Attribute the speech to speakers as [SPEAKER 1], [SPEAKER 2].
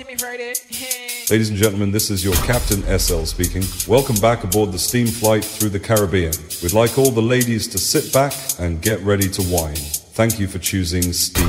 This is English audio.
[SPEAKER 1] Ladies and gentlemen, this is your Captain SL speaking. Welcome back aboard the steam flight through the Caribbean. We'd like all the ladies to sit back and get ready to wine. Thank you for choosing Steam